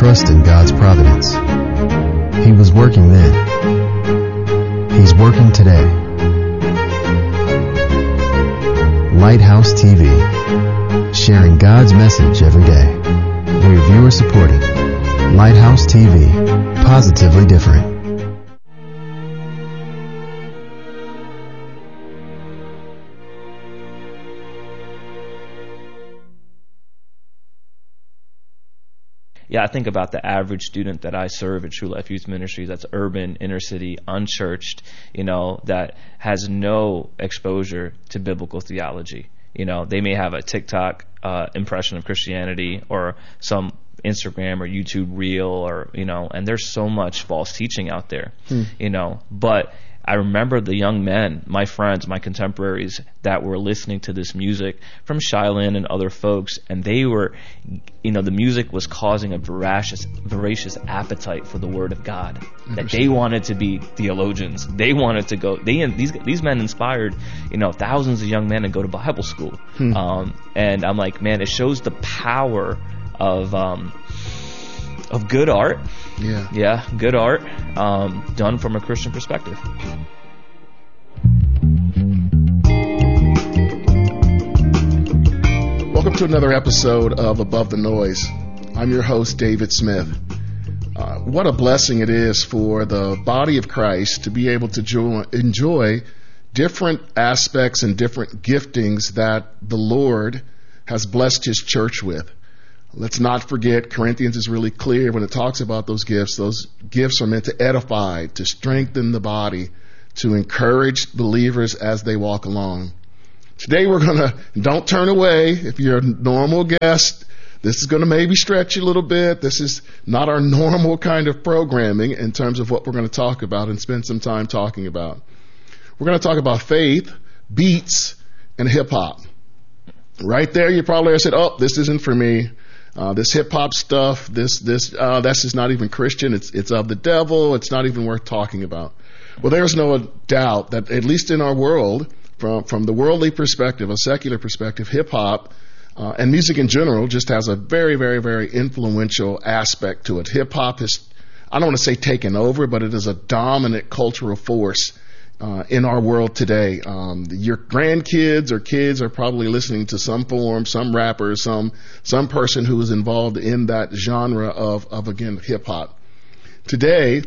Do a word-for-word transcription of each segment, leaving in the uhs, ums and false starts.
trust in God's providence. He was working then. He's working today. Lighthouse T V, sharing God's message every day. We're viewer supported. Lighthouse T V, positively different. Yeah, I think about the average student that I serve at True Life Youth Ministries that's urban, inner city, unchurched, you know, that has no exposure to biblical theology. You know, they may have a TikTok uh, impression of Christianity or some Instagram or YouTube reel or, you know, and there's so much false teaching out there, hmm. you know, but I remember the young men, my friends, my contemporaries that were listening to this music from Shylin and other folks, and they were, you know, the music was causing a voracious, voracious appetite for the Word of God. That they wanted to be theologians. They wanted to go. They these these men inspired, you know, thousands of young men to go to Bible school. Hmm. Um, and I'm like, man, it shows the power of um, of good art. Yeah, yeah, good art um, done from a Christian perspective. Welcome to another episode of Above the Noise. I'm your host, David Smith. Uh, what a blessing it is for the body of Christ to be able to jo- enjoy different aspects and different giftings that the Lord has blessed His church with. Let's not forget, Corinthians is really clear when it talks about those gifts. Those gifts are meant to edify, to strengthen the body, to encourage believers as they walk along. Today we're going to, don't turn away. If you're a normal guest, this is going to maybe stretch you a little bit. This is not our normal kind of programming in terms of what we're going to talk about and spend some time talking about. We're going to talk about faith, beats, and hip-hop. Right there, you probably said, oh, this isn't for me. Uh, this hip hop stuff, this, this, uh, that's just not even Christian. It's, it's of the devil. It's not even worth talking about. Well, there's no doubt that at least in our world, from, from the worldly perspective, a secular perspective, hip hop, uh, and music in general just has a very, very, very influential aspect to it. Hip hop has, I don't want to say taken over, but it is a dominant cultural force Uh, in our world today. Um, your grandkids or kids are probably listening to some form, some rapper, some some person who is involved in that genre of, of again, hip-hop. Today,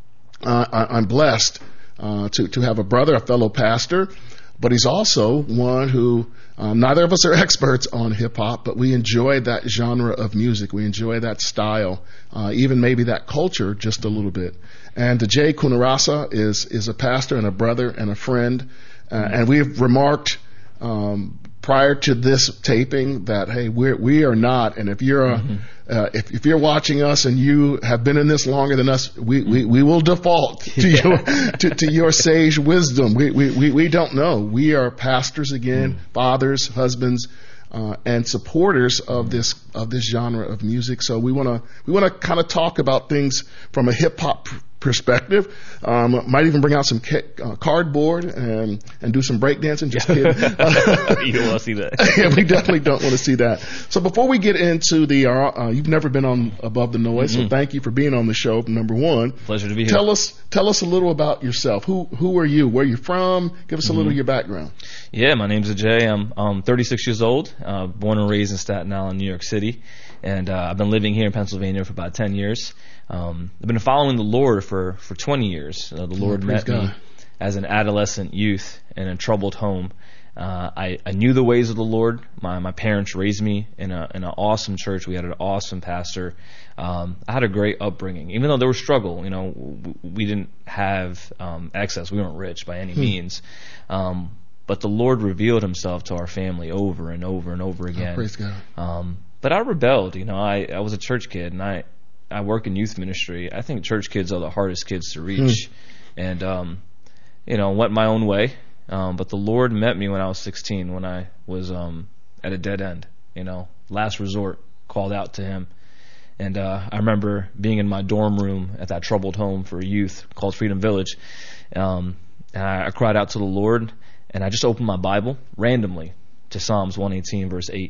uh, I, I'm blessed uh, to, to have a brother, a fellow pastor, but he's also one who, um, neither of us are experts on hip-hop, but we enjoy that genre of music. We enjoy that style, uh, even maybe that culture just a little bit. And Jay Kunarasa is is a pastor and a brother and a friend. Uh, and we've remarked um, prior to this taping that, hey, we're, we are not, and if you're a, mm-hmm. uh, if, if you're watching us and you have been in this longer than us, we, we, we will default to yeah. your to, to your sage wisdom. We, we, we, we don't know. We are pastors again, mm-hmm. fathers, husbands, Uh, and supporters of this of this genre of music. So we want to we want to kind of talk about things from a hip hop pr- perspective. Um, might even bring out some ca- uh, cardboard and and do some breakdancing. Just kidding. You don't want to see that. Yeah, we definitely don't want to see that. So before we get into the, uh, uh, you've never been on Above the Noise, mm-hmm. so thank you for being on the show. Number one, pleasure to be here. Tell us tell us a little about yourself. Who who are you? Where you from? Give us a mm-hmm. little of your background. Yeah, my name's Ajay. I'm um, thirty-six years old. Uh, born and raised in Staten Island, New York City, and uh, I've been living here in Pennsylvania for about ten years. Um, I've been following the Lord for, for twenty years. Uh, the Lord oh, met God. me as an adolescent youth in a troubled home. Uh, I, I knew the ways of the Lord. My my parents raised me in a in an awesome church. We had an awesome pastor. Um, I had a great upbringing, even though there was struggle. You know, we didn't have um, excess. We weren't rich by any hmm. means. Um, But the Lord revealed Himself to our family over and over and over again. Oh, praise God. Um, but I rebelled. You know, I, I was a church kid, and I, I work in youth ministry. I think church kids are the hardest kids to reach. Hmm. And, um, you know, went my own way. Um, but the Lord met me when I was sixteen, when I was um, at a dead end. You know, last resort, called out to Him. And uh, I remember being in my dorm room at that troubled home for youth called Freedom Village. Um, and I, I cried out to the Lord. And I just opened my Bible randomly to Psalms one eighteen, verse eight.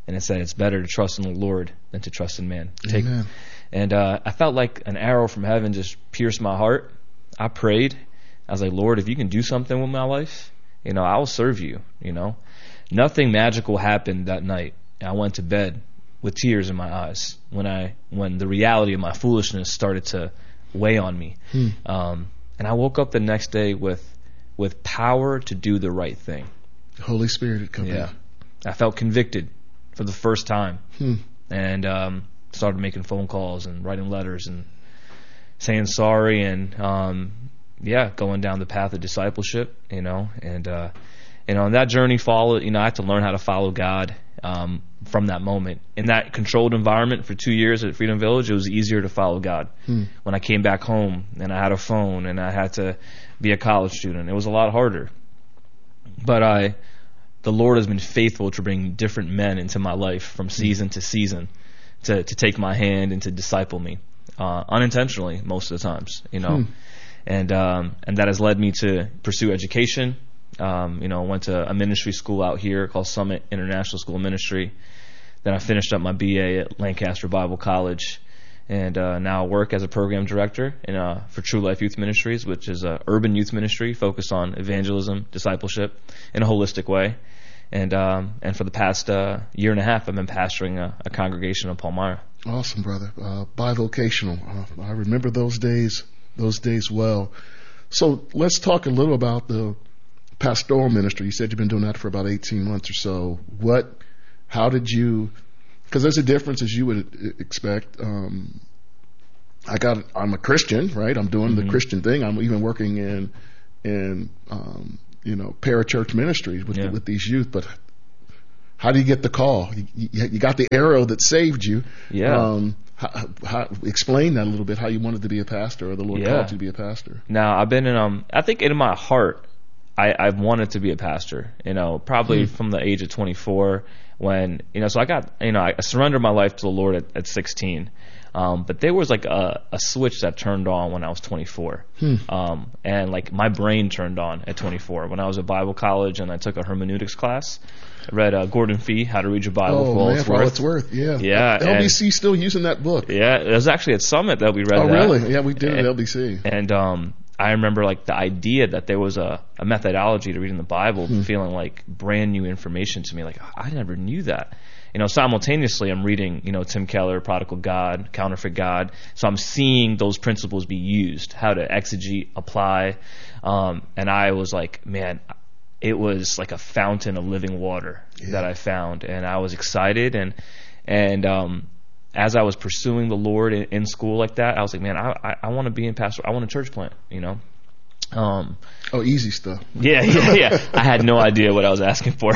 and it said it's better to trust in the Lord than to trust in man. Take, Amen. and uh, I felt like an arrow from heaven just pierced my heart. I prayed. I was like, Lord, if you can do something with my life, you know, I will serve you. You know, nothing magical happened that night. I went to bed with tears in my eyes when I when the reality of my foolishness started to weigh on me. Hmm. Um, and I woke up the next day with with power to do the right thing. Holy Spirit had come Yeah, in. I felt convicted for the first time, Hmm. and um, started making phone calls and writing letters and saying sorry, and um, yeah, going down the path of discipleship. You know, and uh, you know, and that journey followed. You know, I had to learn how to follow God. Um, from that moment, in that controlled environment for two years at Freedom Village, it was easier to follow God. Hmm. When I came back home and I had a phone and I had to be a college student, it was a lot harder. But I, the Lord has been faithful to bring different men into my life from season to season, to to take my hand and to disciple me, uh, unintentionally most of the times, you know, Hmm. and um, and that has led me to pursue education. Um, you know, went to a ministry school out here called Summit International School of Ministry. Then I finished up my B A at Lancaster Bible College, and uh, now I work as a program director in, uh, for True Life Youth Ministries, which is an urban youth ministry focused on evangelism, discipleship in a holistic way. And um, and for the past uh, year and a half, I've been pastoring a, a congregation in Palmyra. Awesome, brother. Uh, bivocational. Uh, I remember those days, those days well. So let's talk a little about the pastoral ministry. You said you've been doing that for about eighteen months or so. What, how did you, because there's a difference as you would expect. Um, I got, I'm a Christian, right? I'm doing Mm-hmm. the Christian thing. I'm even working in, in, um, you know, parachurch ministries with, Yeah. with these youth, but how do you get the call? You, you, you got the arrow that saved you. Yeah. Um, how, how, explain that a little bit, how you wanted to be a pastor, or the Lord Yeah. called you to be a pastor. Now, I've been in, um, I think in my heart, I, I've wanted to be a pastor, you know, probably Hmm. from the age of twenty-four when, you know, so I got, you know, I surrendered my life to the Lord at, at sixteen. Um, but there was like a, a switch that turned on when I was twenty-four. Hmm. Um, and like my brain turned on at twenty-four when I was at Bible college and I took a hermeneutics class. I read uh, Gordon Fee, How to Read Your Bible Oh, for All man, It's for all Worth. it's worth, yeah. Yeah, L B C still using that book. Yeah, it was actually at Summit that we read Oh, that. really? Yeah, we did it And- at L B C. And um, I remember like the idea that there was a, a methodology to reading the Bible, Hmm. feeling like brand new information to me. Like I never knew that. You know, simultaneously I'm reading, you know, Tim Keller, Prodigal God, Counterfeit God. So I'm seeing those principles be used, how to exegete, apply. Um, and I was like, man, it was like a fountain of living water Yeah. that I found, and I was excited. And and um, as I was pursuing the Lord in, in school like that, I was like, man, I I, I want to be in pastor. I want a church plant, you know. Um, Oh, easy stuff. yeah, yeah, yeah. I had no idea what I was asking for.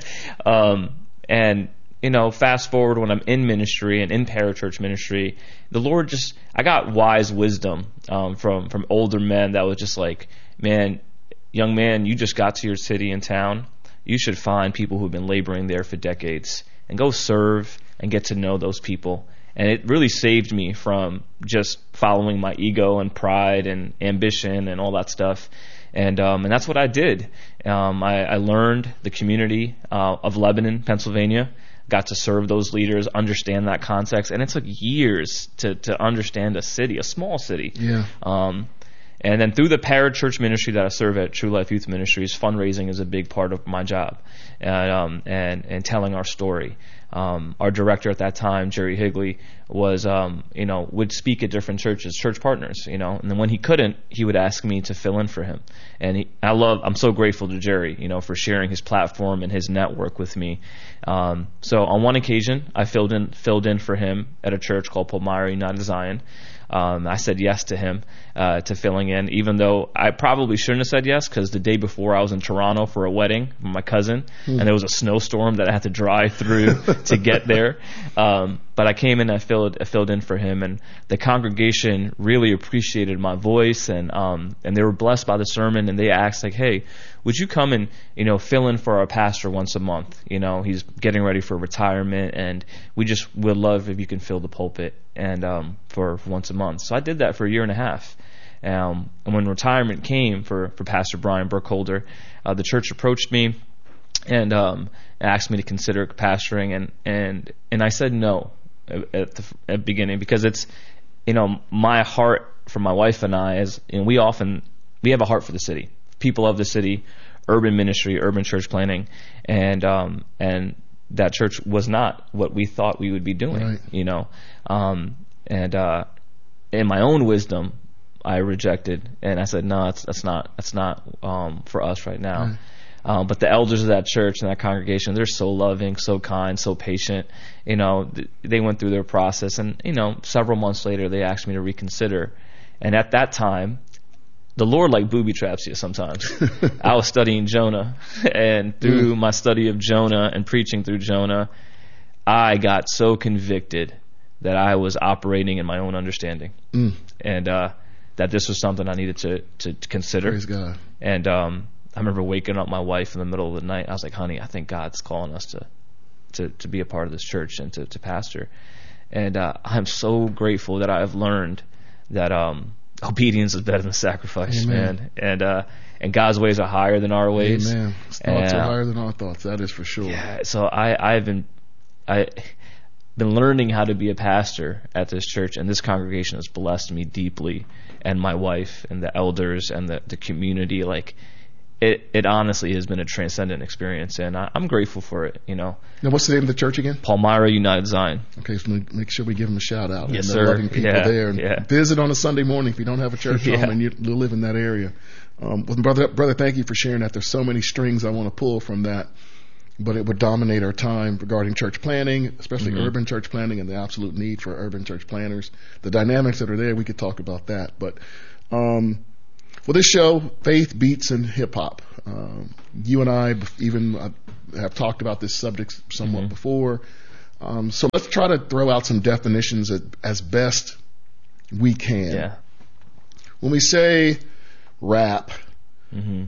um, and you know, fast forward when I'm in ministry and in parachurch ministry, the Lord just, I got wise wisdom um, from from older men that was just like, man, young man, you just got to your city and town. You should find people who've been laboring there for decades and go serve and get to know those people. And it really saved me from just following my ego and pride and ambition and all that stuff. And um, and that's what I did. Um, I, I learned the community uh, of Lebanon, Pennsylvania. Got to serve those leaders, understand that context, and it took years to to understand a city, a small city. Yeah. Um, and then through the parachurch ministry that I serve at, True Life Youth Ministries, fundraising is a big part of my job, and um, and and telling our story. Um, our director at that time, Jerry Higley, was um, you know would speak at different churches, church partners, you know, and then when he couldn't, he would ask me to fill in for him. And he, I love, I'm so grateful to Jerry, you know, for sharing his platform and his network with me. Um, so on one occasion, I filled in filled in for him at a church called Palmyra United Zion. Um, I said yes to him uh, to filling in, even though I probably shouldn't have said yes, because the day before I was in Toronto for a wedding with my cousin, Hmm. and there was a snowstorm that I had to drive through to get there. Um, but I came in and I filled, I filled in for him, and the congregation really appreciated my voice, and um, and they were blessed by the sermon, and they asked like, hey, would you come and, you know, fill in for our pastor once a month? You know, he's getting ready for retirement, and we just would love if you can fill the pulpit and um, for, for once a month. So I did that for a year and a half. Um, and when retirement came for, for Pastor Brian Burkholder, uh, the church approached me and um, asked me to consider pastoring, and and and I said no at the, at the beginning, because it's, you know, my heart for my wife and I is, and we often we have a heart for the city, people of the city, urban ministry, urban church planning, and um, and that church was not what we thought we would be doing, right. you know, um, and uh, in my own wisdom, I rejected, and I said, no, that's, that's not that's not um, for us right now. Right. Um, but the elders of that church and that congregation, they're so loving, so kind, so patient. You know, th- they went through their process, and you know, several months later, they asked me to reconsider. And at that time, the Lord like booby traps you sometimes. I was studying Jonah, and through mm. my study of Jonah and preaching through Jonah, I got so convicted that I was operating in my own understanding, mm. and uh, that this was something I needed to to, to consider. Praise God. And um, I remember waking up my wife in the middle of the night. I was like, honey, I think God's calling us to to, to be a part of this church and to, to pastor. And uh, I'm so grateful that I've learned that um, obedience is better than sacrifice, Amen. man. And uh, and God's ways are higher than our ways. Amen. His thoughts and, are higher than our thoughts. That is for sure. Yeah. So I I've been I been learning how to be a pastor at this church, and this congregation has blessed me deeply, and my wife and the elders and the, the community. Like, it, it honestly has been a transcendent experience, and I, I'm grateful for it, you know. Now, what's the name of the church again? Palmyra United Zion. Okay, so make sure we give them a shout out. Yes, and sir. Loving people yeah, there, and yeah. visit on a Sunday morning if you don't have a church yeah. home and you live in that area. Um, well, brother, brother, thank you for sharing that. There's so many strings I want to pull from that, but it would dominate our time regarding church planning, especially mm-hmm. urban church planning, and the absolute need for urban church planners. The dynamics that are there, we could talk about that. But um, for this show, faith, beats, and hip hop. Um, you and I even uh, have talked about this subject somewhat mm-hmm. before. Um, so let's try to throw out some definitions as, as best we can. Yeah. When we say rap mm-hmm.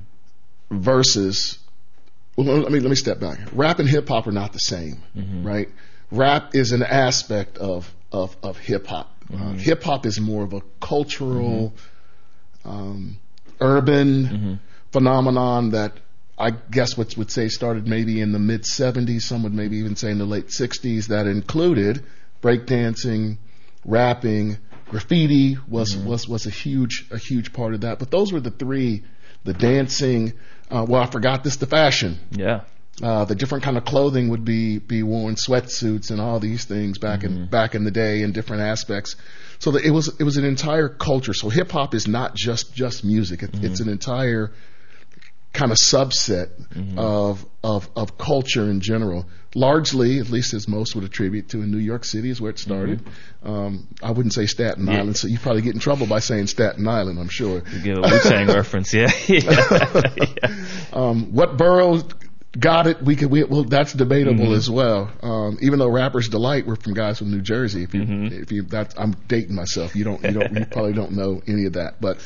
versus, well, let me let me step back. Rap and hip hop are not the same, mm-hmm. right? Rap is an aspect of of, of hip hop. Mm-hmm. Uh, hip hop is more of a cultural, mm-hmm. um, urban mm-hmm. phenomenon that I guess what would say started maybe in the mid seventies. Some would maybe even say in the late sixties. That included breakdancing, rapping, graffiti was mm-hmm. was was a huge a huge part of that. But those were the three: the dancing. Uh, well, I forgot this. The fashion. Yeah. Uh, the different kind of clothing would be be worn, sweatsuits and all these things back mm-hmm. in back in the day in different aspects. So that it was it was an entire culture. So hip hop is not just just music. It, mm-hmm. It's an entire kind of subset mm-hmm. of of of culture in general. Largely, at least as most would attribute to, in New York City is where it started. Mm-hmm. Um, I wouldn't say Staten yeah. Island, so you probably get in trouble by saying Staten Island, I'm sure. You give a Wu-Tang reference, yeah. yeah. yeah. Um, what borough got it? We could. We, well, that's debatable mm-hmm. as well. Um, even though Rapper's Delight were from guys from New Jersey. If you, mm-hmm. if you, that, I'm dating myself. You don't. You don't. You probably don't know any of that, but.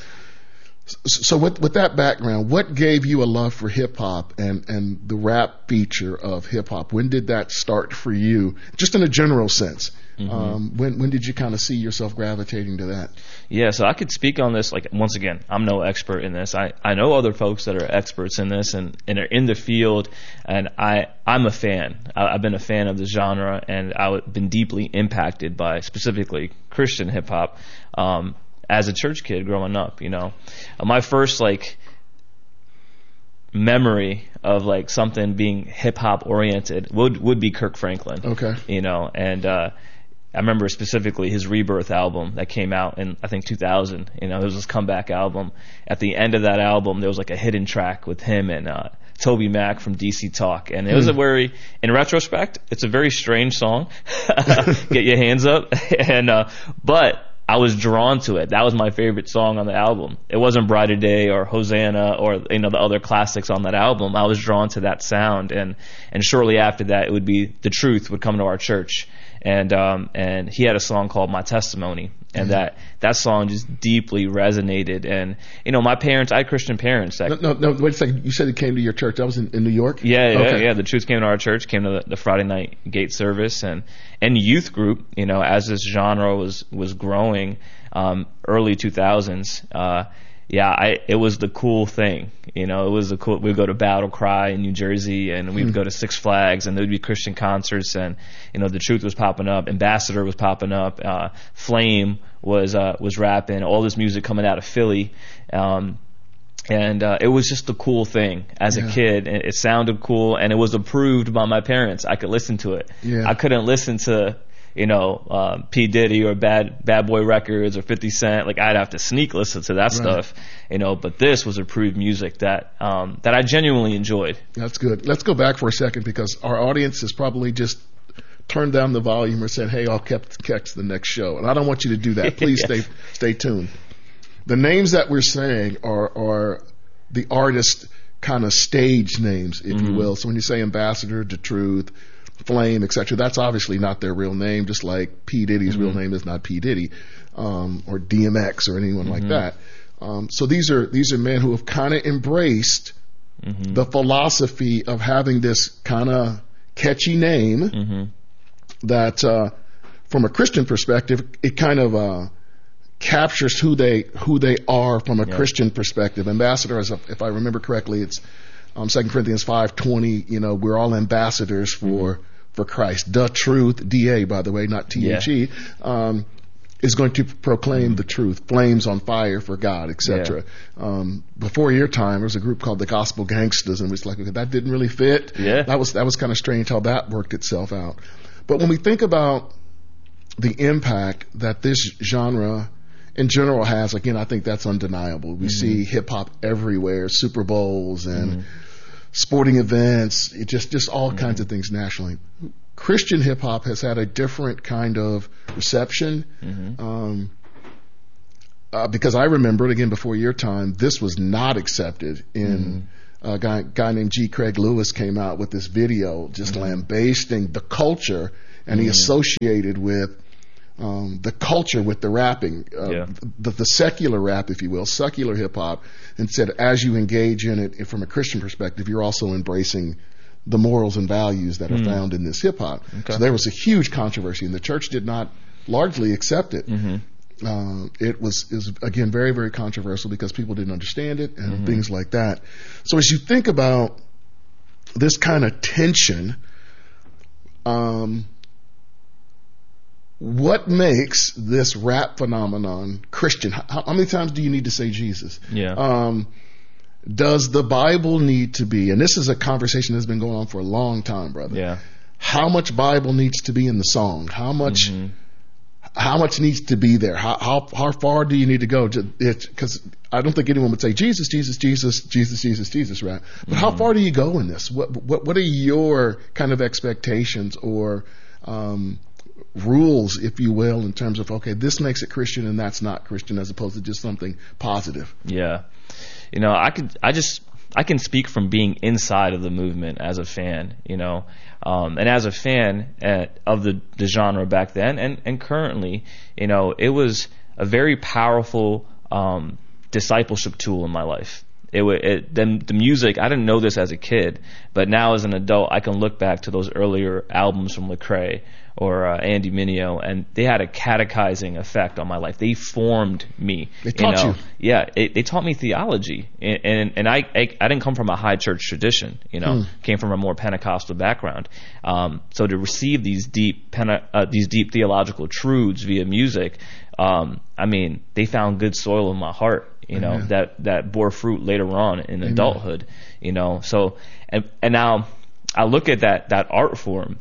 So with with that background, what gave you a love for hip hop and, and the rap feature of hip hop? When did that start for you? Just in a general sense. Mm-hmm. Um, when when did you kind of see yourself gravitating to that? Yeah, so I could speak on this. Like, once again, I'm no expert in this. I, I know other folks that are experts in this and, and are in the field, and I I'm a fan. I, I've been a fan of the genre, and I've been deeply impacted by specifically Christian hip hop. Um, as a church kid growing up, you know, uh, my first like memory of like something being hip hop oriented would would be Kirk Franklin. Okay. You know, and uh, I remember specifically his Rebirth album that came out in I think two thousand. You know, it was his comeback album. At the end of that album, there was like a hidden track with him and uh, Toby Mac from D C Talk, and it was a very, in retrospect, it's a very strange song. Get your hands up, and uh, but. I was drawn to it. That was my favorite song on the album. It wasn't Brighter Day or Hosanna or, you know, the other classics on that album. I was drawn to that sound, and and shortly after that, it would be The Truth would come to our church, and um and he had a song called My Testimony, and mm-hmm. that that song just deeply resonated. And you know, my parents, I had Christian parents. That, no, no, no, wait a second. You said it came to your church. That was in, in New York? Yeah, yeah, okay. yeah. The Truth came to our church, came to the, the Friday night gate service, and and youth group. You know, as this genre was was growing, um, early two thousands. Uh, yeah, I it was the cool thing. You know, it was the cool. We'd go to Battle Cry in New Jersey, and we'd mm. go to Six Flags, and there'd be Christian concerts, and you know, The Truth was popping up, Ambassador was popping up, uh, Flame was uh, was rapping, all this music coming out of Philly. Um, And uh, it was just a cool thing as yeah. a kid. And it sounded cool, and it was approved by my parents. I could listen to it. Yeah. I couldn't listen to, you know, uh, P. Diddy or Bad Bad Boy Records or fifty Cent. Like, I'd have to sneak listen to that right. stuff, you know. But this was approved music that um, that I genuinely enjoyed. That's good. Let's go back for a second, because our audience has probably just turned down the volume or said, "Hey, I'll catch the next show." And I don't want you to do that. Please yeah. stay stay tuned. The names that we're saying are, are the artist kind of stage names, if mm-hmm. you will. So when you say Ambassador, The Truth, Flame, et cetera, that's obviously not their real name, just like P. Diddy's mm-hmm. real name is not P. Diddy, um, or D M X or anyone mm-hmm. like that. Um, so these are these are men who have kind of embraced mm-hmm. the philosophy of having this kind of catchy name mm-hmm. that, uh, from a Christian perspective, it kind of uh, captures who they who they are from a yeah. Christian perspective. Ambassador, as a, if I remember correctly, it's um, Second Corinthians five twenty. You know, we're all ambassadors for mm-hmm. for Christ. The Truth, D A, by the way, not T H E, yeah. um, is going to proclaim mm-hmm. the truth. Flames on fire for God, et cetera. Yeah. Um, before your time, there was a group called the Gospel Gangsters, and it was like, okay, that didn't really fit. Yeah, that was that was kind of strange how that worked itself out. But when we think about the impact that this genre in general has, again, I think that's undeniable. We mm-hmm. see hip hop everywhere, Super Bowls and mm-hmm. sporting events, it just, just all mm-hmm. kinds of things nationally. Christian hip hop has had a different kind of reception. Mm-hmm. Um, uh, because I remember, again, before your time, this was not accepted in, mm-hmm. a guy, guy named G. Craig Lewis came out with this video just mm-hmm. lambasting the culture, and mm-hmm. he associated with Um, the culture with the rapping, uh, yeah. the, the secular rap, if you will, secular hip hop, and said as you engage in it from a Christian perspective, you're also embracing the morals and values that are mm. found in this hip hop. Okay. So there was a huge controversy, and the church did not largely accept it. Mm-hmm. Uh, it was, it was again very, very controversial because people didn't understand it and mm-hmm. things like that. So as you think about this kind of tension, um, what makes this rap phenomenon Christian? How, how many times do you need to say Jesus? Yeah. Um, does the Bible need to be, and this is a conversation that's been going on for a long time, brother. Yeah. How much Bible needs to be in the song? How much, mm-hmm. how much needs to be there? How, how, how far do you need to go? Because I don't think anyone would say Jesus, Jesus, Jesus, Jesus, Jesus, Jesus, right? But mm-hmm. how far do you go in this? What, what, what are your kind of expectations or, um, rules, if you will, in terms of, okay, this makes it Christian and that's not Christian, as opposed to just something positive? Yeah. You know, I could, I just, I can speak from being inside of the movement as a fan, you know, um, and as a fan at, of the, the genre back then and, and currently, you know, it was a very powerful um, discipleship tool in my life. It, it the, the music, I didn't know this as a kid, but now as an adult, I can look back to those earlier albums from Lecrae or uh, Andy Mineo, and they had a catechizing effect on my life. They formed me. They taught you. Know? you. Yeah, it, they taught me theology, and and, and I, I I didn't come from a high church tradition. You know, hmm. came from a more Pentecostal background. Um, so to receive these deep Pente- uh, these deep theological truths via music, um, I mean, they found good soil in my heart. You know, Amen. that that bore fruit later on in Amen. Adulthood. You know, so and and now I look at that that art form.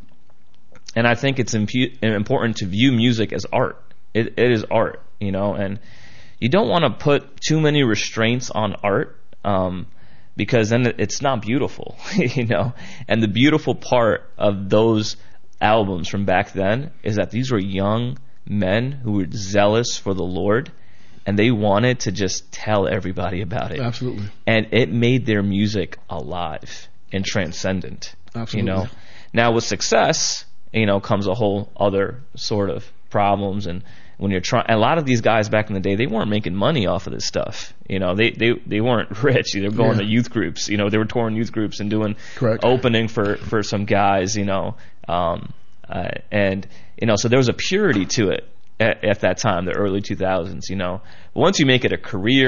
And I think it's impu- important to view music as art. It, it is art, you know, and you don't want to put too many restraints on art um, because then it's not beautiful, you know. And the beautiful part of those albums from back then is that these were young men who were zealous for the Lord, and they wanted to just tell everybody about it. Absolutely. And it made their music alive and transcendent. Absolutely. You know. Now with success, you know, comes a whole other sort of problems. And when you're trying, a lot of these guys back in the day, they weren't making money off of this stuff. You know, they they, they weren't rich. They were going yeah. to youth groups. You know, they were touring youth groups and doing Correct. opening for, for some guys, you know. Um, uh, and, you know, so there was a purity to it at, at that time, the early two thousands, you know. But once you make it a career,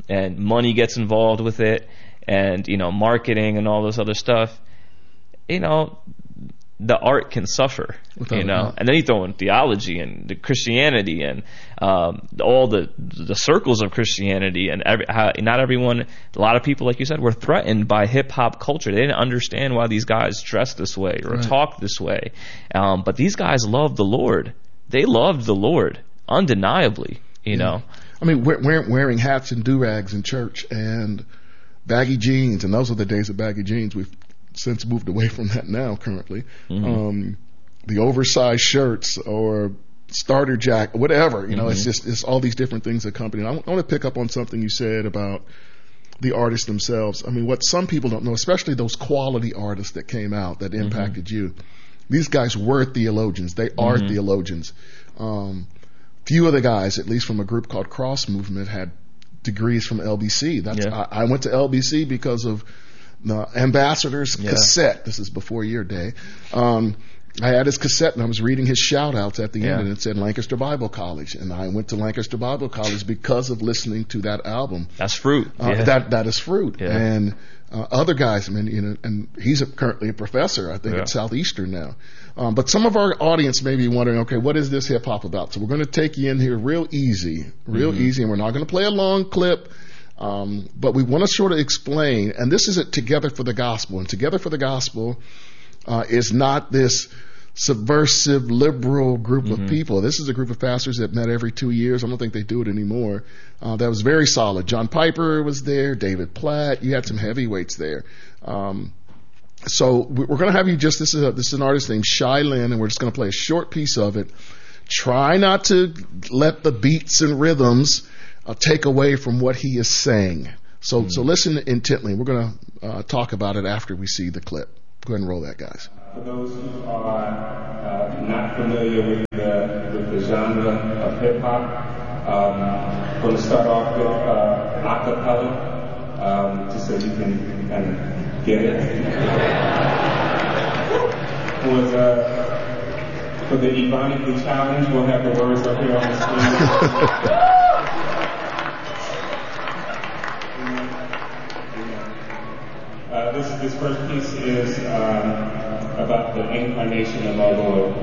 and money gets involved with it, and, you know, marketing and all this other stuff, you know, the art can suffer, Without you know, and then you throw in theology and the Christianity and um, all the the circles of Christianity, and every, how, not everyone, a lot of people, like you said, were threatened by hip hop culture. They didn't understand why these guys dressed this way or right. talked this way, um, but these guys loved the Lord. They loved the Lord, undeniably, you yeah. know. I mean, wearing, wearing hats and do-rags in church and baggy jeans, and those are the days of baggy jeans. We've since moved away from that now currently. Mm-hmm. Um, the oversized shirts or starter jacket, whatever, you know, mm-hmm. it's just, it's all these different things accompanying. I, I want to pick up on something you said about the artists themselves. I mean, what some people don't know, especially those quality artists that came out that impacted mm-hmm. you, these guys were theologians. They are mm-hmm. theologians. Um, few of the guys, at least from a group called Cross Movement, had degrees from L B C. That's, yeah. I, I went to L B C because of the Ambassador's yeah. cassette. This is before your day. Um, I had his cassette and I was reading his shout outs at the yeah. end, and it said Lancaster Bible College. And I went to Lancaster Bible College because of listening to that album. That's fruit. Uh, yeah. That, that is fruit. Yeah. And, uh, other guys, I mean, you know, and he's a, currently a professor, I think, yeah. at Southeastern now. Um, but some of our audience may be wondering, okay, what is this hip hop about? So we're going to take you in here real easy, real mm-hmm. easy, and we're not going to play a long clip. Um, but we want to sort of explain, and this is it, Together for the Gospel. And Together for the Gospel uh, is not this subversive, liberal group mm-hmm. of people. This is a group of pastors that met every two years. I don't think they do it anymore. Uh, that was very solid. John Piper was there, David Platt. You had some heavyweights there. Um, so we're going to have you just, this is, a, this is an artist named Shai Linne, and we're just going to play a short piece of it. Try not to let the beats and rhythms Uh, take away from what he is saying. So, mm-hmm. so listen intently. We're going to uh, talk about it after we see the clip. Go ahead and roll that, guys. For those who are uh, not familiar with the, with the genre of hip hop, um, I'm going to start off with uh, a cappella, um, just so you can kind of get it. Was uh, for the Ebonically Challenge, we'll have the words up here on the screen. Uh, this, this first piece is um, about the incarnation of our Lord.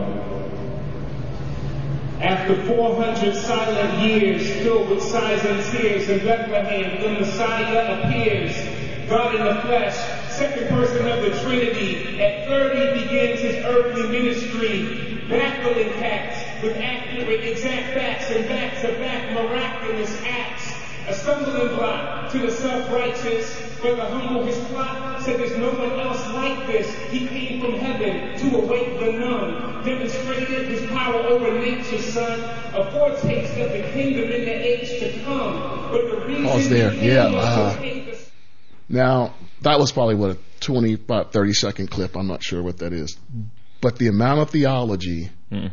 After four hundred silent years filled with sighs and tears in Bethlehem, the Messiah appears, God in the flesh, second person of the Trinity. At thirty begins his earthly ministry, baffling facts with accurate, exact facts and back-to-back miraculous acts. A stumbling block to the self-righteous, but the humble his plot said there's no one else like this. He came from heaven to awake the numb, demonstrated his power over nature's son, a foretaste of the kingdom in the age to come. But the reason Pause there. he Yeah. came was Uh, to take the... Now, that was probably what a twenty, about thirty second clip. I'm not sure what that is. But the amount of theology mm.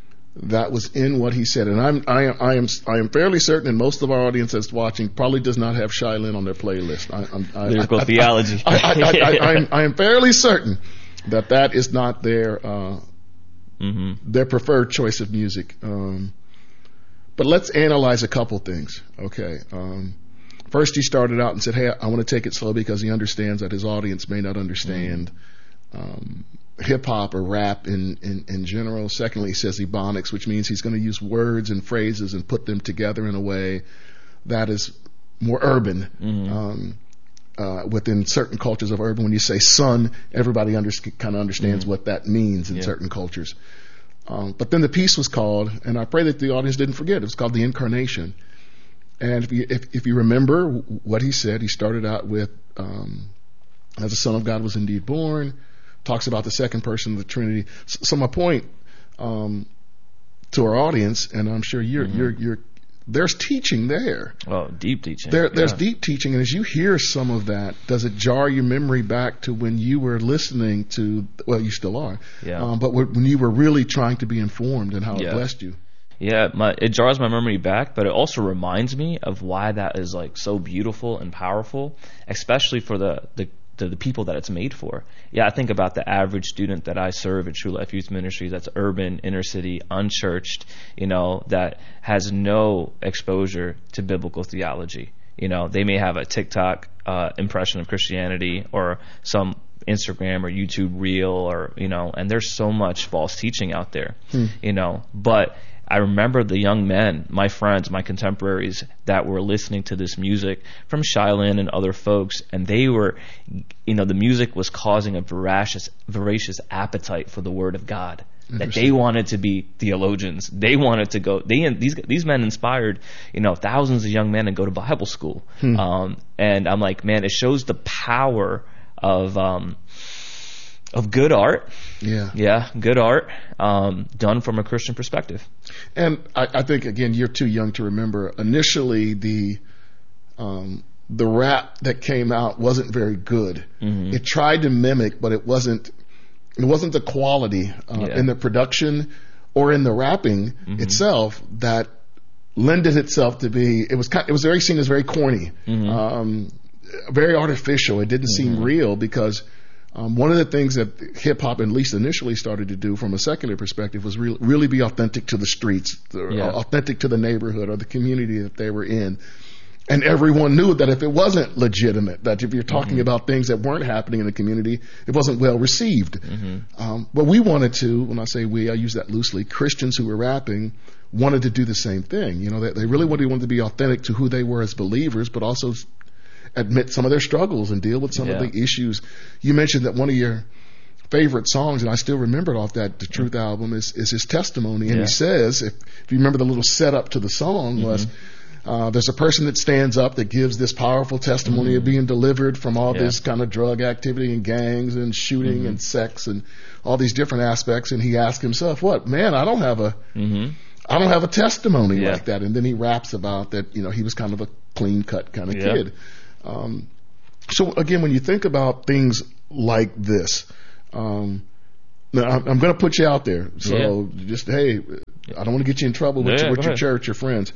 that was in what he said, and I'm, I am, I am, I am fairly certain, and most of our audience that's watching probably does not have Shai Linne on their playlist. I, I'm, I, Lyrical I, theology. I, I, I, I, I, am, I am fairly certain that that is not their, uh, mm-hmm. their preferred choice of music. Um, but let's analyze a couple things. Okay. Um, first, he started out and said, "Hey, I want to take it slow because he understands that his audience may not understand." Mm-hmm. Um, hip hop or rap in, in, in general. Secondly, he says ebonics, which means he's going to use words and phrases and put them together in a way that is more urban. Mm-hmm. Um, uh, within certain cultures of urban, when you say son, everybody under, kind of understands mm-hmm. what that means in yeah. certain cultures. Um, but then the piece was called, and I pray that the audience didn't forget, it was called The Incarnation. And if you, if, if you remember what he said, he started out with, um, as the Son of God was indeed born, talks about the second person of the Trinity. So my point um, to our audience, and I'm sure you're, mm-hmm. you're, you're, there's teaching there. Oh, deep teaching. There, there's yeah. deep teaching, and as you hear some of that, does it jar your memory back to when you were listening to? Well, you still are. Yeah. Um, but when you were really trying to be informed and how yeah. it blessed you. Yeah, my, it jars my memory back, but it also reminds me of why that is like so beautiful and powerful, especially for the the. The, the people that it's made for. Yeah, I think about the average student that I serve at True Life Youth Ministries that's urban, inner city, unchurched, you know, that has no exposure to biblical theology. You know, they may have a TikTok uh, impression of Christianity or some Instagram or YouTube reel, or, you know, and there's so much false teaching out there, hmm. you know, but I remember the young men, my friends, my contemporaries that were listening to this music from Shiloh and other folks, and they were, you know, the music was causing a voracious, voracious appetite for the Word of God. That they wanted to be theologians. They wanted to go. They these these men inspired, you know, thousands of young men to go to Bible school. Hmm. Um, and I'm like, man, it shows the power of um, of good art. Yeah, yeah, good art um, done from a Christian perspective. And I, I think again, you're too young to remember. Initially, the um, the rap that came out wasn't very good. Mm-hmm. It tried to mimic, but it wasn't. It wasn't the quality uh, yeah. in the production or in the rapping mm-hmm. itself that lended itself to be. It was kind, it was very seen as very corny, mm-hmm. um, very artificial. It didn't mm-hmm. seem real because um, one of the things that hip hop, at least initially, started to do from a secular perspective was re- really be authentic to the streets, yeah. uh, authentic to the neighborhood or the community that they were in. And everyone knew that if it wasn't legitimate, that if you're talking mm-hmm. about things that weren't happening in the community, it wasn't well received. Mm-hmm. Um, but we wanted to, when I say we, I use that loosely, Christians who were rapping wanted to do the same thing. You know, they, they really wanted, wanted to be authentic to who they were as believers, but also admit some of their struggles and deal with some yeah. of the issues. You mentioned that one of your favorite songs, and I still remember it off that The Truth mm-hmm. album, is, is his testimony. And yeah. he says, if, if you remember the little setup to the song mm-hmm. was, Uh, there's a person that stands up that gives this powerful testimony mm-hmm. of being delivered from all yeah. this kind of drug activity and gangs and shooting mm-hmm. and sex and all these different aspects. And he asks himself, what, man, I don't have a, mm-hmm. I don't have a testimony yeah. like that. And then he raps about that, you know, he was kind of a clean cut kind of yeah. kid. Um, so again, when you think about things like this, um, now I'm, I'm going to put you out there. So yeah. just, hey, I don't want to get you in trouble with, yeah, your, with your church or friends.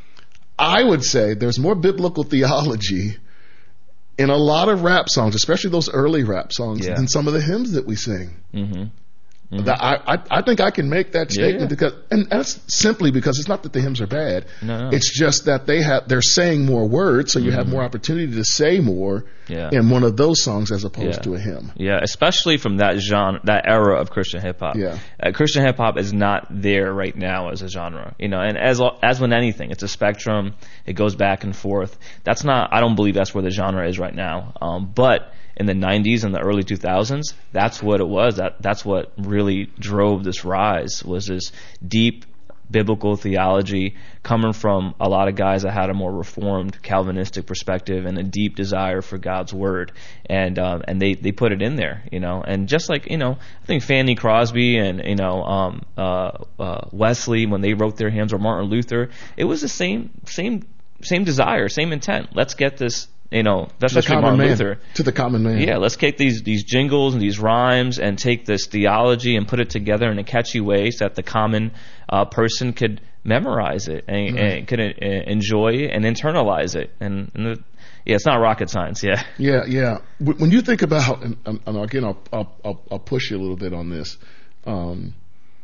I would say there's more biblical theology in a lot of rap songs, especially those early rap songs, yeah. than some of the hymns that we sing. Mm-hmm. Mm-hmm. I, I, I think I can make that statement yeah, yeah. because, and that's simply because it's not that the hymns are bad. No, no. It's just that they have, they're saying more words, so you mm-hmm. have more opportunity to say more yeah. in one of those songs as opposed yeah. to a hymn. Yeah, especially from that genre, that era of Christian hip hop. Yeah. Uh, Christian hip hop is not there right now as a genre, you know. And as as with anything, it's a spectrum. It goes back and forth. That's not. I don't believe that's where the genre is right now. Um, but in the nineties and the early two thousands, that's what it was. That that's what really drove this rise, was this deep biblical theology coming from a lot of guys that had a more reformed Calvinistic perspective and a deep desire for God's word, and um, and they, they put it in there, you know. And just like, you know, I think Fanny Crosby and, you know, um, uh, uh, Wesley, when they wrote their hymns, or Martin Luther, it was the same same same desire, same intent. Let's get this. You know, that's especially Martin man, Luther. To the common man. Yeah, let's take these these jingles and these rhymes and take this theology and put it together in a catchy way so that the common uh, person could memorize it and, right. and could uh, enjoy and internalize it. And, and the, yeah, it's not rocket science. Yeah. Yeah, yeah. When you think about, and, and again, I'll, I'll I'll push you a little bit on this. Um,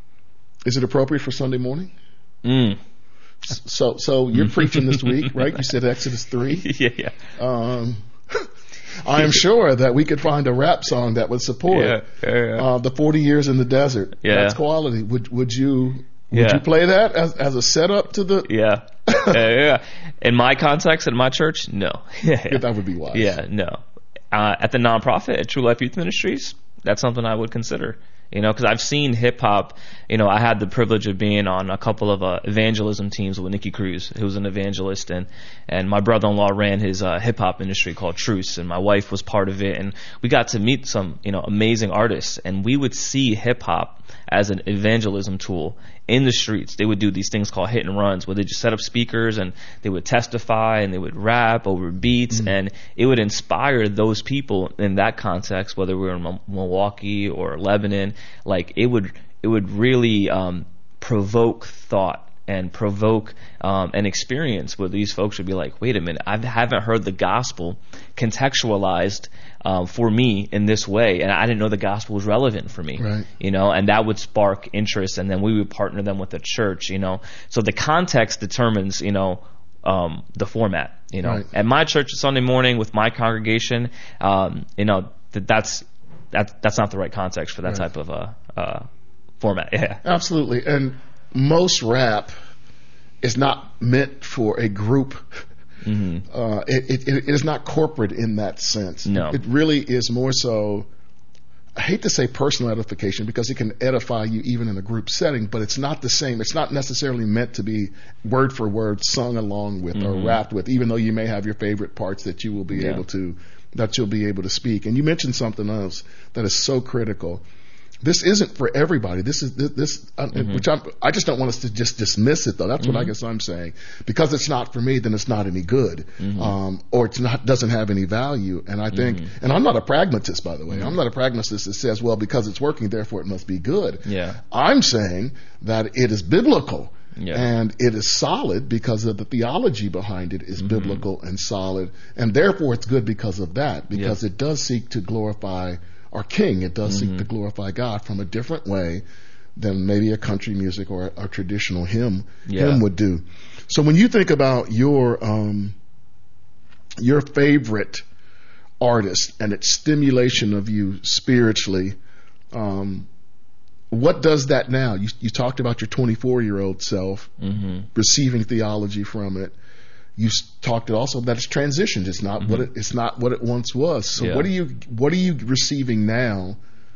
is it appropriate for Sunday morning? Mm. So, so you're preaching this week, right? You said Exodus three. Yeah, yeah. Um, I am sure that we could find a rap song that would support yeah, yeah, yeah. Uh, the forty years in the desert. Yeah, that's quality. Would would you would yeah. you play that as as a setup to the? Yeah, yeah, yeah. In my context, in my church, no. yeah, yeah. That would be wise. Yeah, no. Uh, at the nonprofit at True Life Youth Ministries, that's something I would consider. You know, because I've seen hip hop. You know, I had the privilege of being on a couple of uh, evangelism teams with Nicky Cruz, who was an evangelist, and and my brother-in-law ran his uh, hip hop industry called Truce, and my wife was part of it, and we got to meet some, you know, amazing artists, and we would see hip hop as an evangelism tool in the streets. They would do these things called hit and runs, where they just set up speakers and they would testify and they would rap over beats, mm-hmm. and it would inspire those people in that context, whether we were in Milwaukee or Lebanon. Like it would, it would really um, provoke thought and provoke um, an experience where these folks would be like, wait a minute, I haven't heard the gospel contextualized um, for me in this way, and I didn't know the gospel was relevant for me. Right. You know, and that would spark interest, and then we would partner them with the church. You know, so the context determines, you know, um, the format. You know, Right. at my church Sunday morning with my congregation, um, you know, that that's that's that's not the right context for that Right. type of uh, uh, format. Yeah, Absolutely. And most rap is not meant for a group. mm-hmm. Uh, it, it, it is not corporate in that sense. No. It really is more so, I hate to say personal edification because it can edify you even in a group setting, but it's not the same. It's not necessarily meant to be word for word sung along with Mm-hmm. or rapped with, even though you may have your favorite parts that you will be Yeah. able to, that you'll be able to speak. And you mentioned something else that is so critical. This isn't for everybody. This is this, this uh, Mm-hmm. which I'm, I just don't want us to just dismiss it though. That's what I guess I'm saying. Because it's not for me, then it's not any good, Mm-hmm. um, or it's not doesn't have any value. And I think, and I'm not a pragmatist, by the way. I'm not a pragmatist that says, well, because it's working, therefore it must be good. Yeah. I'm saying that it is biblical. Yeah. And it is solid because of the theology behind it is biblical and solid, and therefore it's good because of that. Because Yeah. it does seek to glorify our King. It does seek to glorify God from a different way than maybe a country music or a, a traditional hymn Yeah. hymn would do. So when you think about your um, your favorite artist and its stimulation of you spiritually, um, what does that now? You, you talked about your twenty-four year old self Mm-hmm. receiving theology from it. You s- talked also that it's transitioned. It's not what it, it's not what it once was. So Yeah. what are you what are you receiving now?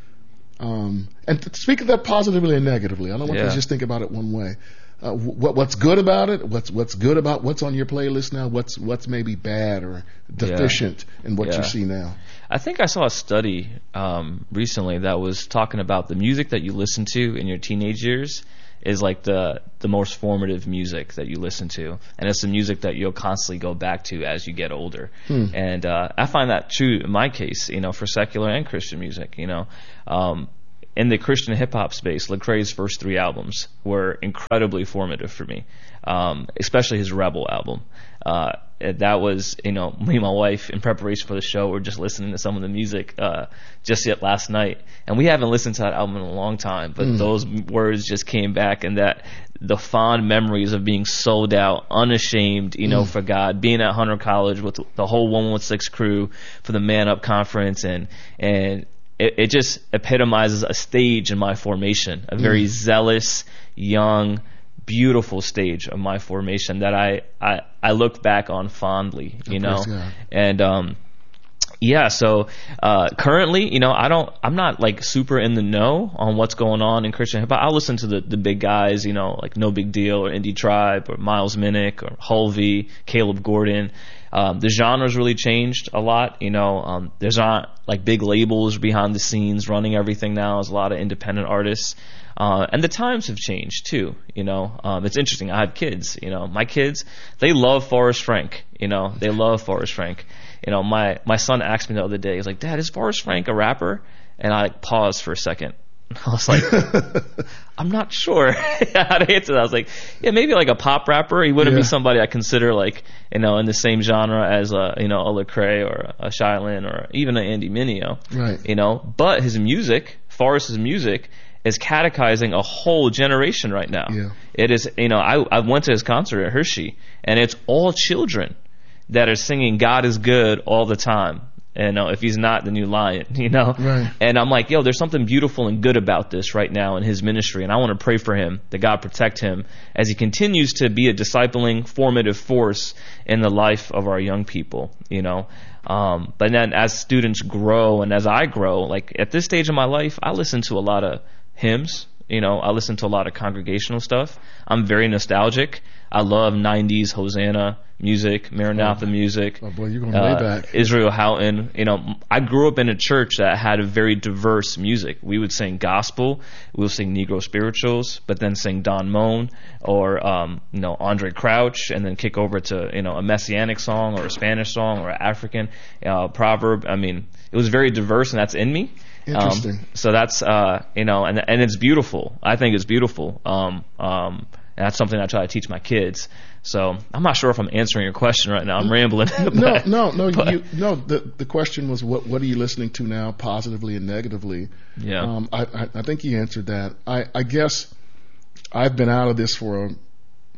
Um, and to speak of that positively and negatively. I don't want you Yeah. to just think about it one way. Uh, what what's good about it? What's what's good about what's on your playlist now? What's what's maybe bad or deficient in what Yeah. you see now? I think I saw a study um, recently that was talking about the music that you listen to in your teenage years is like the the most formative music that you listen to, and it's the music that you'll constantly go back to as you get older. Hmm. And uh, I find that true in my case, you know, for secular and Christian music. You know, um, in the Christian hip hop space, Lecrae's first three albums were incredibly formative for me, um, especially his Rebel album. Uh, that was, you know, me and my wife in preparation for the show were just listening to some of the music uh, just yet last night, and we haven't listened to that album in a long time. But Mm. those words just came back, and that the fond memories of being sold out, unashamed, you know, Mm. for God, being at Hunter College with the whole one one six crew for the Man Up conference, and and it, it just epitomizes a stage in my formation, a very Mm. zealous, young, beautiful stage of my formation that I, I, I look back on fondly, you know, praise God. and, um, yeah, so, uh, currently, you know, I don't, I'm not like super in the know on what's going on in Christian hip hop. I'll listen to the, the big guys, you know, like No Big Deal or Indie Tribe or Miles Minnick or Hulvey, Caleb Gordon. Um, the genre's really changed a lot, you know, um, there's not like big labels behind the scenes running everything now. There's a lot of independent artists. Uh, and the times have changed too, you know. Um, it's interesting. I have kids, you know. My kids, they love Forrest Frank, you know. They love Forrest Frank. You know, my, my son asked me the other day, he's like, Dad, is Forrest Frank a rapper? And I like, paused for a second. I was like, I'm not sure how to answer that. I was like, yeah, maybe like a pop rapper. He wouldn't Yeah. be somebody I consider like, you know, in the same genre as a, you know, a Lecrae or a Shylin or even an Andy Mineo. Right. You know, but his music, Forrest's music, is catechizing a whole generation right now. Yeah. It is, you know, I, I went to his concert at Hershey, and it's all children that are singing God is good all the time. And uh, if he's not, the new lion, you know? Right. And I'm like, yo, there's something beautiful and good about this right now in his ministry. And I want to pray for him, that God protect him as he continues to be a discipling, formative force in the life of our young people, you know? Um, but then as students grow and as I grow, like at this stage of my life, I listen to a lot of hymns. You know, I listen to a lot of congregational stuff. I'm very nostalgic. I love nineties Hosanna music, Maranatha music. Oh boy, you're going uh, way back. Israel Houghton. You know, I grew up in a church that had a very diverse music. We would sing gospel, we would sing Negro spirituals, but then sing Don Moen or um, you know, Andre Crouch, and then kick over to, you know, a Messianic song or a Spanish song or an African uh, proverb. I mean, it was very diverse, and that's in me. Interesting. Um, so that's uh, you know, and and it's beautiful. I think it's beautiful. Um, um, and that's something I try to teach my kids. So I'm not sure if I'm answering your question right now. I'm rambling. No, but- no, no. but- You, no. The the question was what what are you listening to now, positively and negatively? Yeah. Um, I, I I think you answered that. I I guess I've been out of this for a,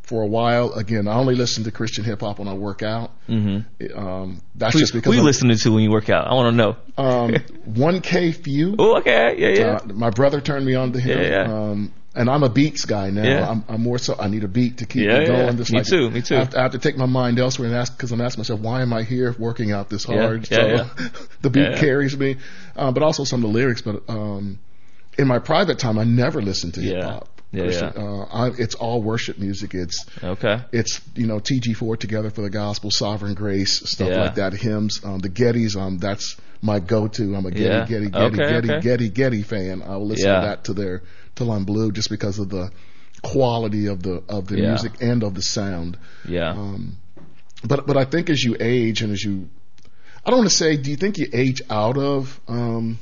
for a while. Again, I only listen to Christian hip hop when I work out. Mm-hmm. Um, that's who, just because. Who you I'm, listening to when you work out? I want to know. um, one K Few. Oh, okay, yeah, yeah. Uh, my brother turned me on to him. Yeah, yeah. Um, and I'm a beats guy now. Yeah. I'm, I'm more so. I need a beat to keep yeah, me going. Yeah. Just Me like, too. Me too. I have, to, I have to take my mind elsewhere and ask because I'm asking myself, why am I here working out this hard? Yeah, so yeah, yeah. the beat yeah, yeah. carries me, uh, but also some of the lyrics. But um, in my private time, I never listen to Yeah. hip hop. Yeah, yeah. Uh, I, it's all worship music. It's okay. It's you know T G four Together for the Gospel, Sovereign Grace, stuff Yeah. like that. Hymns, um, the Gettys. Um, that's my go-to. I'm a Getty, Yeah. Getty, Getty, Okay, Getty, okay. Getty, Getty fan. I will listen Yeah. to that to their till I'm blue, just because of the quality of the of the Yeah. music and of the sound. Yeah. Um, but but I think as you age and as you, I don't want to say, do you think you age out of um,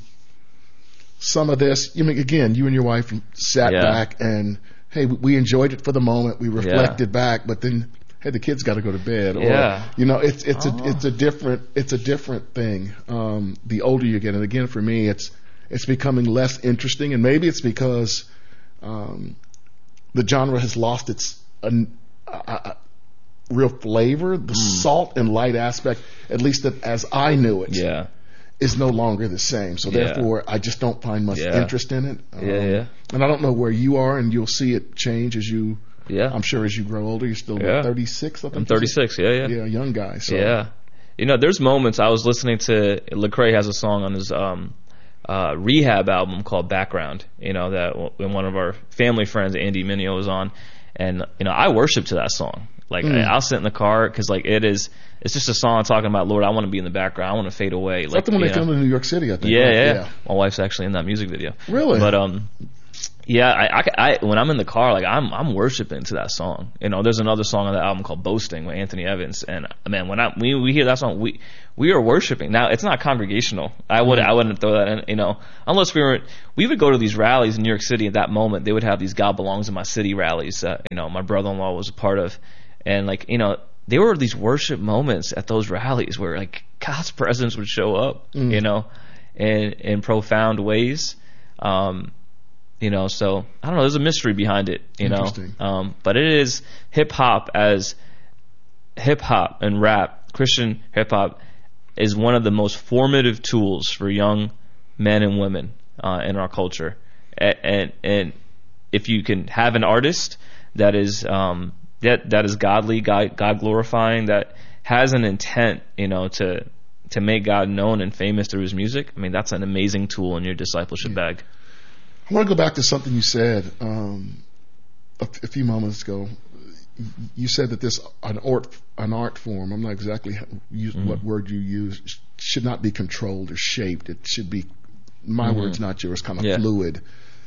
some of this? You mean again, you and your wife sat Yeah. back and hey, we enjoyed it for the moment. We reflected back, but then hey, the kids got to go to bed. Or, Yeah. you know, it's it's Oh. a it's a different it's a different thing. Um, the older you get, and again for me, it's it's becoming less interesting, and maybe it's because um, the genre has lost its uh, uh, real flavor, the Mm. salt and light aspect, at least that as I knew it, Yeah. is no longer the same. So Yeah. therefore, I just don't find much Yeah. interest in it. Um, Yeah, yeah. And I don't know where you are, and you'll see it change as you. Yeah. I'm sure as you grow older, you're still Yeah. thirty-six. I think I'm you said? thirty-six. Yeah, yeah. Yeah, young guy. So. Yeah. You know, there's moments I was listening to Lecrae has a song on his um uh Rehab album called Background, you know, that when one of our family friends, Andy Minio, was on, and you know, I worship to that song. Like Mm. I, I'll sit in the car because like it is, it's just a song talking about, Lord, I want to be in the background, I want to fade away. Is like that the one you they know. filmed in New York City, I think? Yeah, right? yeah, My wife's actually in that music video. Really? But um, yeah, I, I, I when I'm in the car, like I'm I'm worshiping to that song. You know, there's another song on the album called Boasting with Anthony Evans, and man, when I we we hear that song, we we are worshiping. Now it's not congregational. I would I wouldn't throw that in. You know, unless we were we would go to these rallies in New York City. At that moment, they would have these God Belongs in My City rallies that you know my brother-in-law was a part of, and like you know. There were these worship moments at those rallies where like God's presence would show up, Mm. you know, in in profound ways. Um, you know, so I don't know. There's a mystery behind it, you know. Interesting. Um, but it is hip hop as hip hop and rap, Christian hip hop, is one of the most formative tools for young men and women uh, in our culture. And, and and if you can have an artist that is um, that that is godly, God, God glorifying, that has an intent, you know, to to make God known and famous through His music. I mean, that's an amazing tool in your discipleship Yeah. bag. I want to go back to something you said um, a, a few moments ago. You said that this an art an art form. I'm not exactly how, use, Mm-hmm. what word you used. Should not be controlled or shaped. It should be my Mm-hmm. words, not yours. Kind of Yeah. fluid.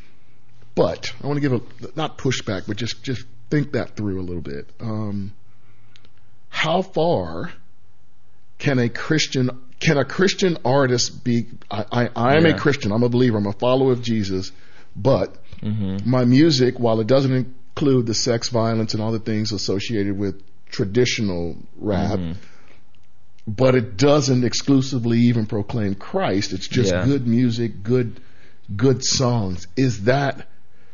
But I want to give a not pushback, but just just think that through a little bit. Um, how far can a Christian can a Christian artist be? I, I, I am Yeah. a Christian. I'm a believer. I'm a follower of Jesus. But Mm-hmm. my music, while it doesn't include the sex, violence, and all the things associated with traditional rap, Mm-hmm. but it doesn't exclusively even proclaim Christ. It's just Yeah. good music, good good songs. Is that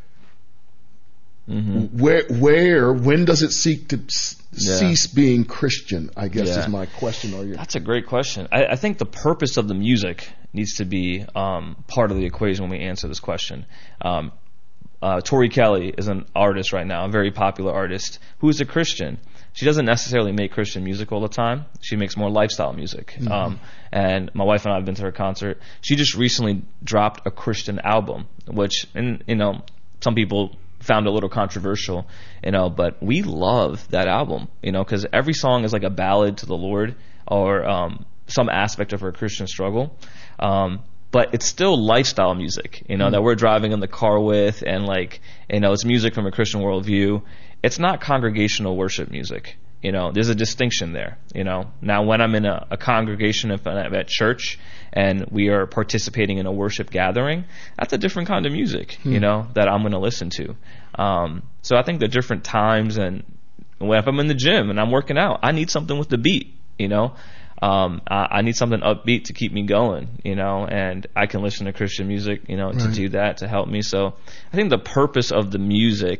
Mm-hmm. where where when does it seek to s- Yeah. cease being Christian? I guess Yeah. is my question. Or your That's a great question. I, I think the purpose of the music needs to be um, part of the equation when we answer this question. Um, uh, Tori Kelly is an artist right now, a very popular artist, who is a Christian. She doesn't necessarily make Christian music all the time. She makes more lifestyle music. Mm-hmm. Um, and my wife and I have been to her concert. She just recently dropped a Christian album, which, and you know, some people found a little controversial, you know, but we love that album, you know, because every song is like a ballad to the Lord or um, some aspect of her Christian struggle. Um, but it's still lifestyle music, you know, mm-hmm. that we're driving in the car with, and like, you know, it's music from a Christian worldview. It's not congregational worship music. You know, there's a distinction there, you know. Now, when I'm in a, a congregation, if I'm at church and we are participating in a worship gathering, that's a different kind of music, hmm. you know, that I'm going to listen to. Um, so I think the different times, and when if I'm in the gym and I'm working out, I need something with the beat, you know. Um, I, I need something upbeat to keep me going, you know, and I can listen to Christian music, you know, right. to do that, to help me. So I think the purpose of the music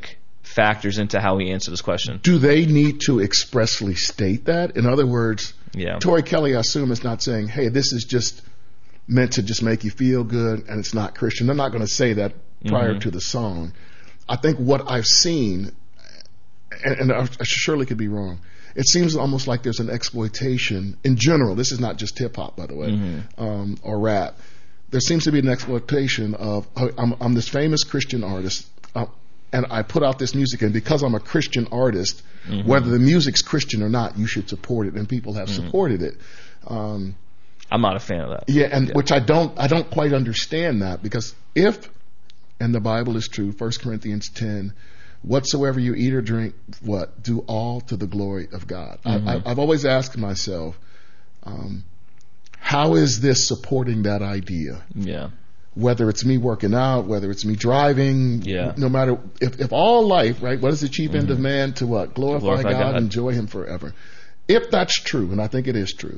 factors into how we answer this question. Do they need to expressly state that? In other words, yeah. Tori Kelly, I assume, is not saying, hey, this is just meant to just make you feel good and it's not Christian. They're not going to say that prior mm-hmm. to the song. I think what I've seen, and, and I surely could be wrong, it seems almost like there's an exploitation in general. This is not just hip hop, by the way, mm-hmm. um, or rap. There seems to be an exploitation of, oh, I'm, I'm this famous Christian artist, uh, and I put out this music, and because I'm a Christian artist, mm-hmm. whether the music's Christian or not, you should support it, and people have mm-hmm. supported it. Um, I'm not a fan of that. Yeah, and yeah. which I don't, I don't quite understand that, because if, and the Bible is true, First Corinthians ten, whatsoever you eat or drink, what? Do all to the glory of God. Mm-hmm. I, I, I've always asked myself, um, how is this supporting that idea? Yeah. Whether it's me working out, whether it's me driving, yeah. no matter, if, if all life, right, what is the chief mm-hmm. end of man? To what? Glorify, Glorify God, God, enjoy Him forever. If that's true, and I think it is true,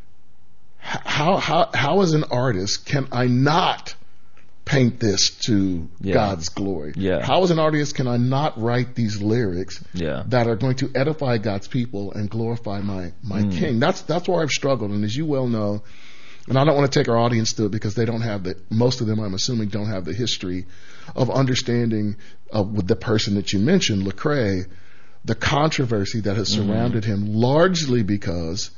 how, how, how as an artist can I not paint this to yeah. God's glory? Yeah. How as an artist can I not write these lyrics yeah. that are going to edify God's people and glorify my, my mm. King? That's, that's where I've struggled. And as you well know, and I don't want to take our audience through it because they don't have the, most of them, I'm assuming, don't have the history of understanding uh, with the person that you mentioned, Lecrae, the controversy that has surrounded mm-hmm. him, largely because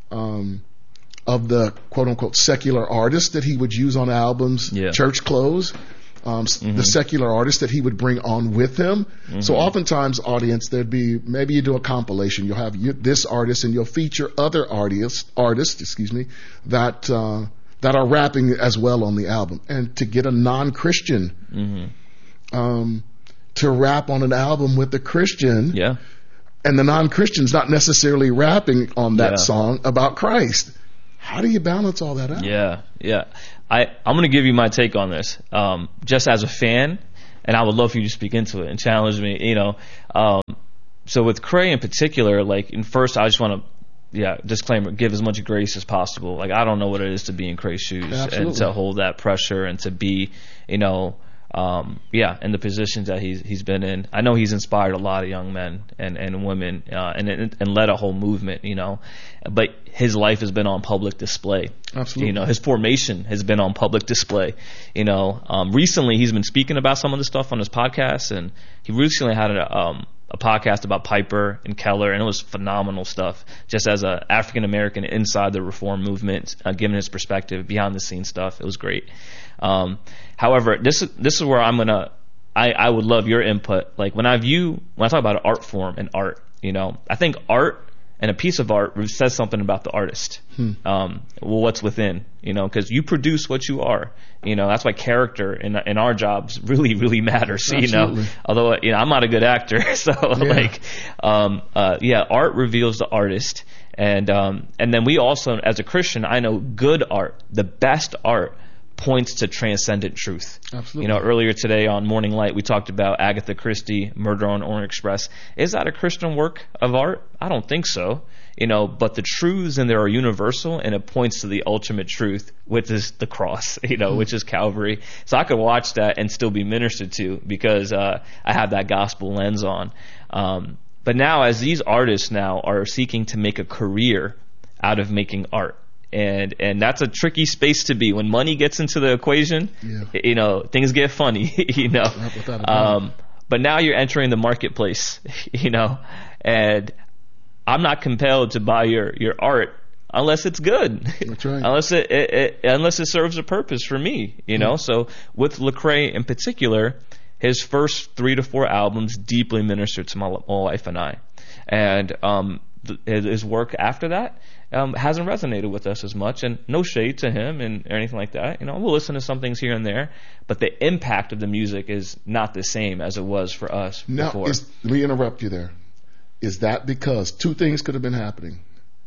um, of the quote unquote secular artists that he would use on albums, yeah. church clothes. Um, mm-hmm. The secular artists that he would bring on with him. Mm-hmm. So oftentimes, audience, there'd be, maybe you do a compilation. You'll have you, this artist and you'll feature other artists, artists, excuse me, that, uh, that are rapping as well on the album. And to get a non-Christian, mm-hmm. um, to rap on an album with a Christian. Yeah. And the non-Christian's not necessarily rapping on that yeah. song about Christ. How do you balance all that out? Yeah, yeah. I, I'm going to give you my take on this, um, just as a fan, and I would love for you to speak into it and challenge me, you know. Um, so with Cray in particular, like, in first, I just want to, yeah, disclaimer, give as much grace as possible. Like, I don't know what it is to be in Cray's shoes Absolutely. And to hold that pressure and to be, you know, um, yeah, in the positions that he's he's been in. I know he's inspired a lot of young men and and women, uh, and and led a whole movement, you know. But his life has been on public display. Absolutely. You know, his formation has been on public display. You know, um, recently he's been speaking about some of the stuff on his podcast, and he recently had a um, a podcast about Piper and Keller, and it was phenomenal stuff. Just as a African American inside the reform movement, uh, giving his perspective, behind the scenes stuff, it was great. Um, however, this is this is where I'm gonna. I, I would love your input. Like when I view when I talk about art form and art, you know, I think art and a piece of art says something about the artist. Hmm. Um, well, what's within, you know, because you produce what you are. You know, that's why character in in our jobs really really matters. Absolutely. You know, although you know I'm not a good actor, so yeah. like, um, uh, yeah, art reveals the artist, and um, and then we also, as a Christian, I know good art, the best art, points to transcendent truth. Absolutely. You know, earlier today on Morning Light, we talked about Agatha Christie, Murder on Orient Express. Is that a Christian work of art? I don't think so. You know, but the truths in there are universal, and it points to the ultimate truth, which is the cross, you know, mm-hmm. which is Calvary. So I could watch that and still be ministered to because uh, I have that gospel lens on. Um, but now, as these artists now are seeking to make a career out of making art, And and that's a tricky space to be. When money gets into the equation, yeah. you know, things get funny, you know. Um, but now you're entering the marketplace, you know, and I'm not compelled to buy your, your art unless it's good. That's right. unless it, it, it unless it serves a purpose for me, you know. Mm. So with Lecrae in particular, his first three to four albums deeply ministered to my, my wife and I, and um, th- his work after that Um, hasn't resonated with us as much, and no shade to him and or anything like that. You know, we'll listen to some things here and there, but the impact of the music is not the same as it was for us now, before. Is, let me interrupt you there. Is that because two things could have been happening?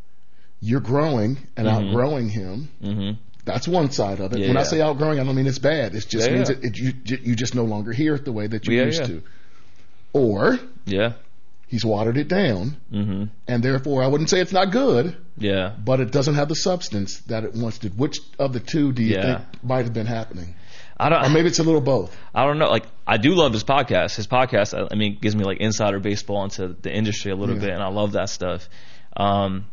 You're growing and mm-hmm. outgrowing him. Mm-hmm. That's one side of it. Yeah, when yeah. I say outgrowing, I don't mean it's bad. It just yeah, means yeah. It, it, you, you just no longer hear it the way that you yeah, used yeah. to. Or yeah. he's watered it down, mm-hmm. and therefore I wouldn't say it's not good, yeah, but it doesn't have the substance that it once did. Which of the two do you yeah. think might have been happening? I don't. Or maybe it's a little both. I don't know. Like, I do love his podcast. His podcast, I mean, gives me like insider baseball into the industry a little Yeah. bit, and I love that stuff. Um,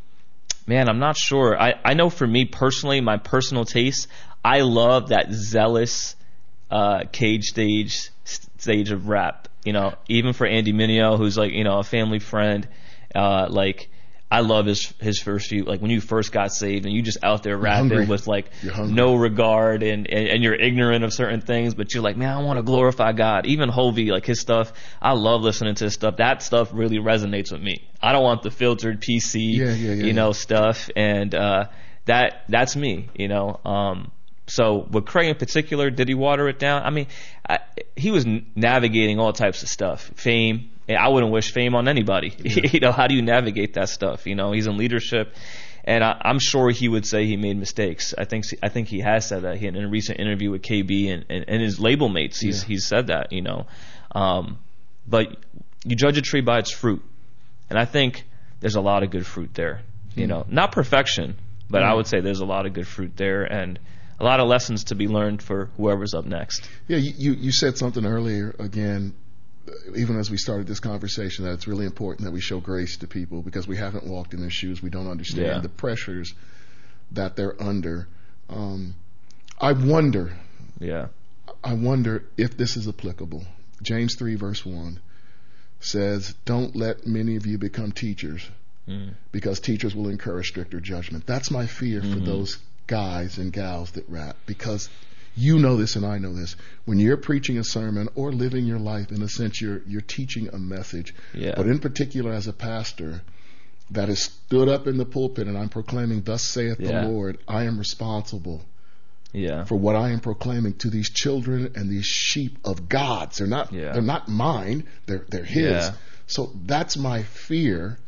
man, I'm not sure. I, I know for me personally, my personal taste, I love that zealous uh, cage stage stage of rap. You know, even for Andy Mineo, who's like, you know, a family friend, uh, like, I love his his first few, like when you first got saved and you just out there rapping hungry. with like You're hungry. no regard and, and, and you're ignorant of certain things, but you're like, man, I want to glorify God. Even Hovey, like his stuff, I love listening to his stuff. That stuff really resonates with me. I don't want the filtered P C, Yeah, yeah, yeah, you know, yeah. stuff. And uh, that that's me, you know. Um, so with Craig in particular, did he water it down? I mean, I, he was n- navigating all types of stuff. Fame. I wouldn't wish fame on anybody. Yeah. You know, how do you navigate that stuff? You know, he's in leadership, and I, I'm sure he would say he made mistakes. I think I think he has said that. He, in a recent interview with K B and, and, and his label mates, he's Yeah. he's said that. You know, um, but you judge a tree by its fruit, and I think there's a lot of good fruit there. You Hmm. know, not perfection, but Yeah. I would say there's a lot of good fruit there, and a lot of lessons to be learned for whoever's up next. Yeah, you, you, you said something earlier, again, even as we started this conversation, that it's really important that we show grace to people because we haven't walked in their shoes. We don't understand Yeah. the pressures that they're under. Um, I wonder, Yeah. I wonder if this is applicable. James three verse one says, don't let many of you become teachers Mm. because teachers will incur a stricter judgment. That's my fear Mm-hmm. for those guys and gals that rap, because you know this and I know this. When you're preaching a sermon or living your life, in a sense, you're you're teaching a message. Yeah. But in particular, as a pastor that has stood up in the pulpit and I'm proclaiming, thus saith Yeah. the Lord, I am responsible Yeah. for what I am proclaiming to these children and these sheep of God's. They're not Yeah. they're not mine. They're they're His. Yeah. So that's my fear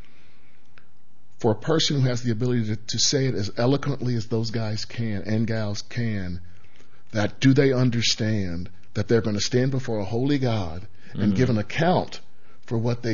for a person who has the ability to, to say it as eloquently as those guys can and gals can. That do they understand that they're going to stand before a holy God and Mhm. give an account for what they